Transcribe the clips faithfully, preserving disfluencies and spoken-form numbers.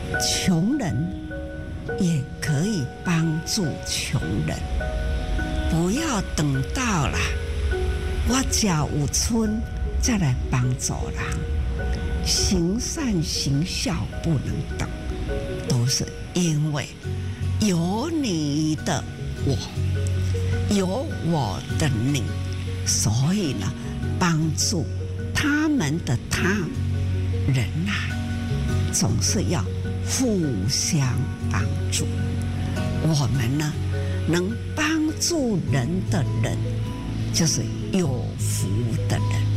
穷人也可以帮助穷人，不要等到了我家有村再来帮助人，行善行孝不能等，都是因为有你的我，有我的你，所以呢，帮助他们的他人啊，总是要互相帮助。我们呢，能帮助人的人，就是有福的人。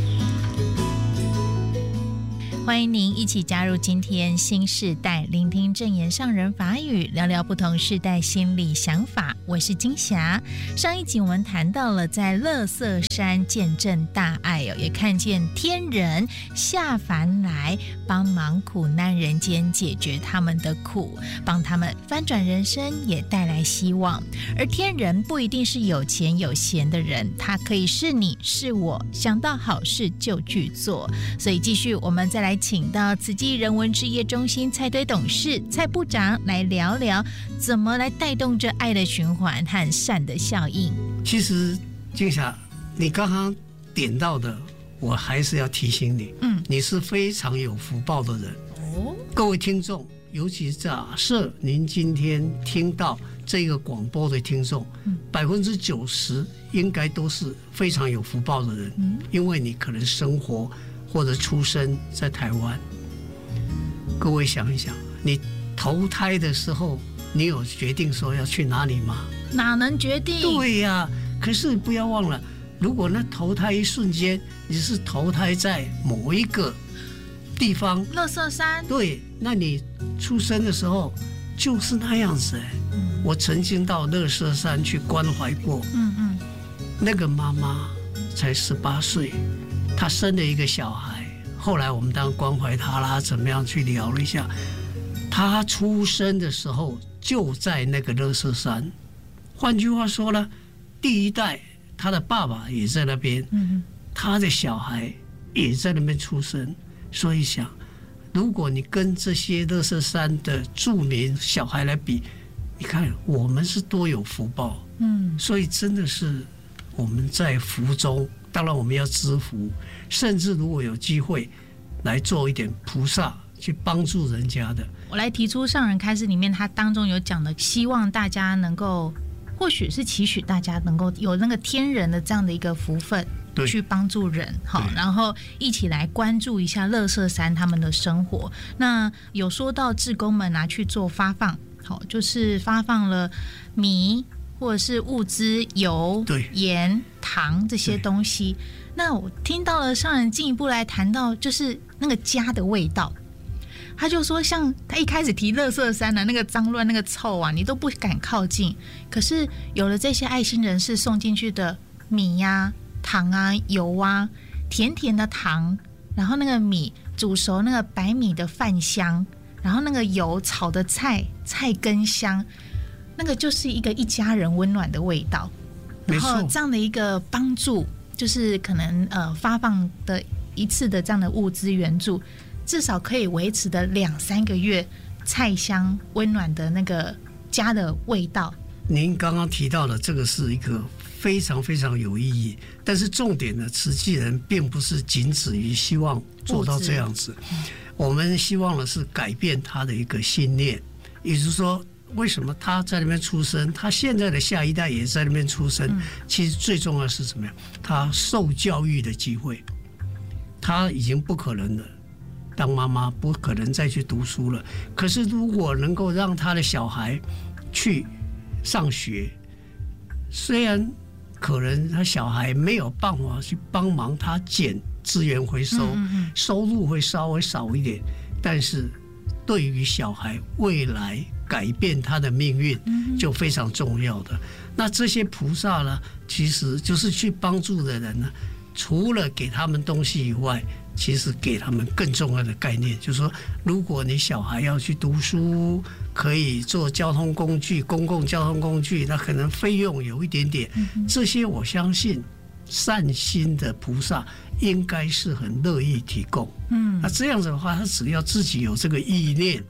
欢迎您一起加入今天新世代，聆听正言上人法语，聊聊不同世代心理想法。我是金霞。上一集我们谈到了在垃圾山见证大爱哦，也看见天人下凡来帮忙苦难人间，解决他们的苦，帮他们翻转人生，也带来希望。而天人不一定是有钱有闲的人，他可以是你是我，想到好事就去做。所以继续我们再来请到慈济人文事业中心蔡推董事蔡部长来聊聊怎么来带动这爱的循环和善的效应。 其实金霞，你刚刚点到的，我还是要提醒你，嗯，你是非常有福报的人。哦，各位听众，尤其假设您今天听到这个广播的听众，百分之九十应该都是非常有福报的人，嗯，因为你可能生活或者出生在台湾。各位想一想，你投胎的时候，你有决定说要去哪里吗？ 哪能决定？ 对呀，啊，可是不要忘了，如果那投胎一瞬间，你是投胎在某一个地方， 垃圾山， 对，那你出生的时候就是那样子，欸嗯，我曾经到垃圾山去关怀过，嗯嗯，那个妈妈才十八岁，她生了一个小孩，后来我们当然关怀她啦，怎么样去聊了一下，她出生的时候就在那个垃圾山，换句话说呢，第一代她的爸爸也在那边，嗯，她的小孩也在那边出生，所以想，如果你跟这些垃圾山的住民小孩来比，你看我们是多有福报，嗯，所以真的是我们在福中，当然我们要知福，甚至如果有机会来做一点菩萨，去帮助人家的。 我来提出上人开示里面，他当中有讲的，希望大家能够，或许是期许大家能够有那个天人的这样的一个福分，去帮助人，好，然后一起来关注一下垃圾山他们的生活。那有说到志工们拿去做发放，好，就是发放了米或者是物资，油、盐、糖这些东西。那我听到了上人进一步来谈到，就是那个家的味道。他就说，像他一开始提垃圾山啊，那个脏乱、那个臭啊，你都不敢靠近。可是有了这些爱心人士送进去的米呀、啊、糖啊、油啊，甜甜的糖，然后那个米煮熟，那个白米的饭香，然后那个油炒的菜菜根香，那个就是一个一家人温暖的味道。然后这样的一个帮助，就是可能呃发放的一次的这样的物资援助，至少可以维持的两三个月菜香温暖的那个家的味道。 您刚刚提到的这个是一个非常非常有意义，但是重点呢，慈济人并不是仅止于希望做到这样子，我们希望的是改变他的一个信念，也就是说，为什么他在那边出生，他现在的下一代也在那边出生，嗯，其实最重要的是什么呀？他受教育的机会，他已经不可能了，当妈妈不可能再去读书了，可是如果能够让他的小孩去上学，虽然可能他小孩没有办法去帮忙他捡资源回收，嗯嗯，收入会稍微少一点，但是对于小孩未来改变他的命运就非常重要的。那这些菩萨呢，其实就是去帮助的人呢，除了给他们东西以外，其实给他们更重要的概念，就是说，如果你小孩要去读书，可以做交通工具，公共交通工具，那可能费用有一点点，这些我相信善心的菩萨应该是很乐意提供。嗯，那这样子的话，他只要自己有这个意念，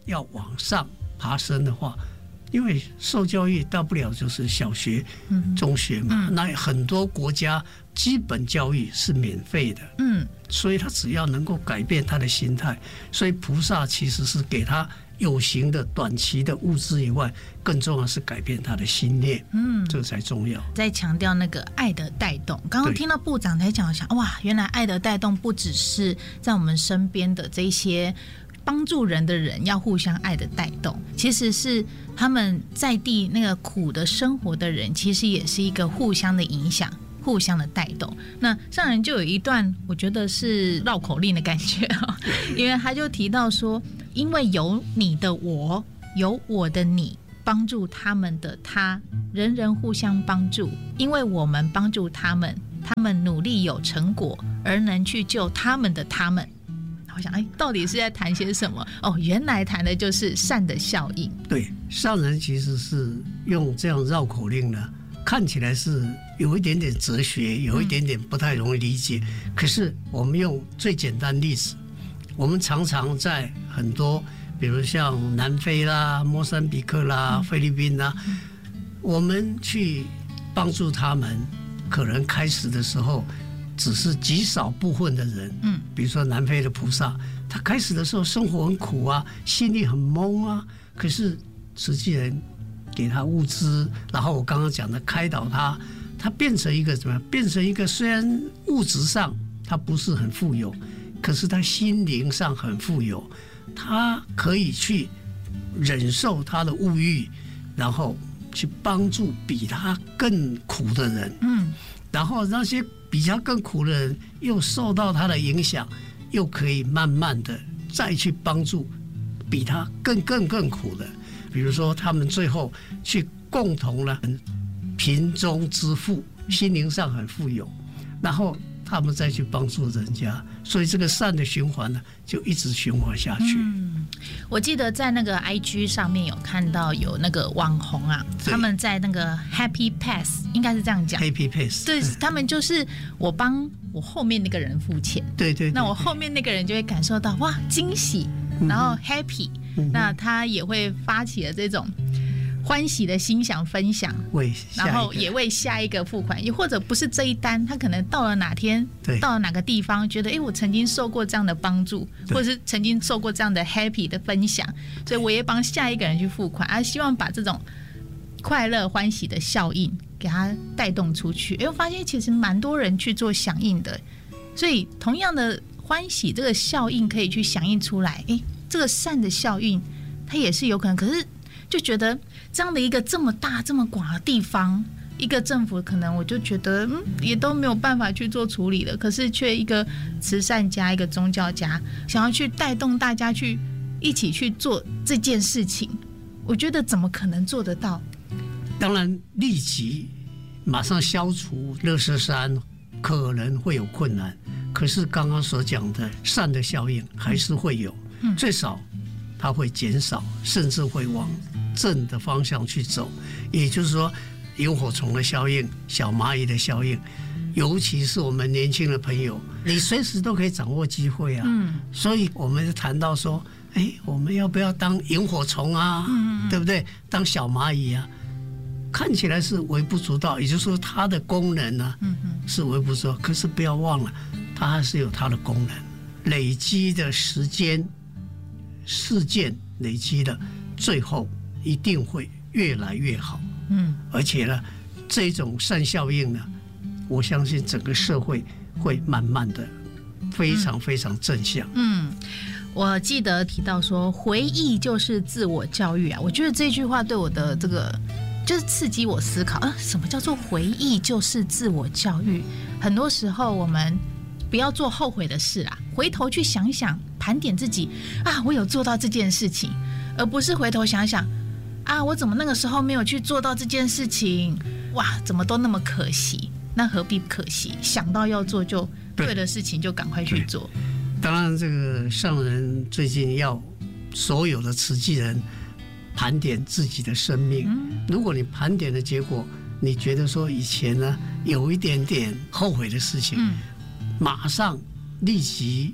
要往上爬升的话，因为受教育大不了就是小学、嗯、中学嘛、嗯，那很多国家基本教育是免费的，嗯，所以他只要能够改变他的心态，所以菩萨其实是给他有形的短期的物质以外，更重要是改变他的心念，嗯，这个才重要。 在强调那个爱的带动，刚刚听到部长在讲，想哇，原来爱的带动不只是在我们身边的这些帮助人的人要互相爱的带动，其实是他们在地那个苦的生活的人，其实也是一个互相的影响，互相的带动。那上人就有一段我觉得是绕口令的感觉，因为他就提到说，因为有你的我，有我的你，帮助他们的他，人人互相帮助，因为我们帮助他们，他们努力有成果，而能去救他们的他们。我想，哎，到底是在谈些什么？哦，原来谈的就是善的效应。 对，上人其实是用这样绕口令呢，看起来是有一点点哲学，有一点点不太容易理解。嗯、可是我们用最简单例子，我们常常在很多，比如像南非啦、莫桑比克啦、嗯、菲律宾啦、嗯，我们去帮助他们，可能开始的时候只是极少部分的人，嗯，比如说南非的菩萨，他开始的时候生活很苦啊，心里很懵啊，可是慈济人给他物资，然后我刚刚讲的开导他，他变成一个怎么样？变成一个虽然物质上他不是很富有，可是他心灵上很富有，他可以去忍受他的物欲，然后去帮助比他更苦的人，嗯，然后那些比较更苦的人又受到他的影响，又可以慢慢的再去帮助比他更更更苦的，比如说他们最后去共同了贫中之富，心灵上很富有，然后他们再去帮助人家，所以这个善的循环呢，就一直循环下去。 嗯，我记得在那个 I G 上面有看到有那个网红啊，他们在那个 Happy Pass， 应该是这样讲 Happy Pass， 对，他们就是我帮我后面那个人付钱， 对 对, 对, 对， 那我后面那个人就会感受到哇惊喜，然后 happy，嗯、那他也会发起了这种欢喜的心想分享，然后也为下一个付款，也或者不是这一单，他可能到了哪天，到了哪个地方，觉得哎，我曾经受过这样的帮助，或者是曾经受过这样的 happy 的分享，所以我也帮下一个人去付款，而、啊、希望把这种快乐欢喜的效应给他带动出去。哎，我发现其实蛮多人去做响应的，所以同样的欢喜这个效应可以去响应出来，哎，这个善的效应它也是有可能，可是就觉得这样的一个这么大这么广的地方，一个政府可能我就觉得嗯也都没有办法去做处理了，可是却一个慈善家一个宗教家想要去带动大家去一起去做这件事情，我觉得怎么可能做得到？ 当然立即马上消除垃圾山可能会有困难，可是刚刚所讲的善的效应还是会有，嗯、最少它会减少，甚至会往正的方向去走。也就是说，萤火虫的效应、小蚂蚁的效应，尤其是我们年轻的朋友，你随时都可以掌握机会啊。嗯、所以我们就谈到说，哎，我们要不要当萤火虫啊？嗯、对不对？当小蚂蚁啊？看起来是微不足道，也就是说它的功能呢、啊、是微不足道，可是不要忘了，它还是有它的功能。累积的时间、事件累积的，最后一定会越来越好。嗯，而且呢，这种善效应呢，我相信整个社会会慢慢的非常非常正向。 嗯。嗯，我记得提到说，回忆就是自我教育啊，我觉得这句话对我的这个。就是刺激我思考，啊，什么叫做回忆就是自我教育？很多时候我们不要做后悔的事啊，回头去想想，盘点自己啊，我有做到这件事情，而不是回头想想啊，我怎么那个时候没有去做到这件事情？哇，怎么都那么可惜？那何必可惜？想到要做就对的事情就赶快去做。 当然，这个上人最近要所有的慈济人。盘点自己的生命，如果你盘点的结果，你觉得说以前呢有一点点后悔的事情，嗯、马上立即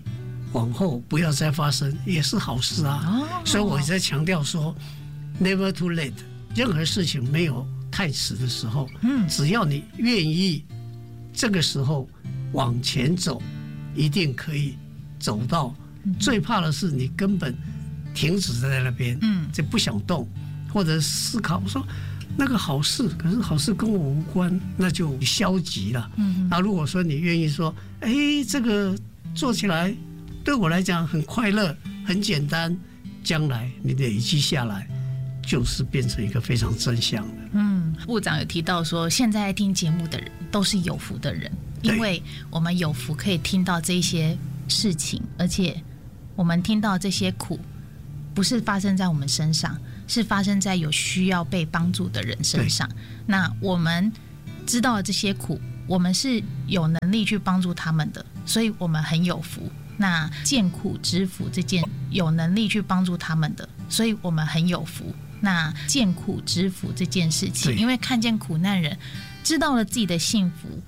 往后不要再发生，也是好事啊。哦、所以我在强调说 ，never too late， 任何事情没有太迟的时候。嗯，只要你愿意，这个时候往前走，一定可以走到。嗯、最怕的是你根本停止在那边，嗯，就不想动，或者思考说那个好事，可是好事跟我无关，那就消极了。嗯，那如果说你愿意说，哎，这个做起来。对我来讲很快乐，很简单。将来你累积下来，就是变成一个非常正向的。 嗯，部长有提到说，现在听节目的人都是有福的人，因为我们有福可以听到这些事情，而且我们听到这些苦，不是发生在我们身上，是发生在有需要被帮助的人身上。那我们知道了这些苦，我们是有能力去帮助他们的，所以我们很有福。那见苦知福这件有能力去帮助他们的，所以我们很有福。那见苦知福这件事情，因为看见苦难人，知道了自己的幸福，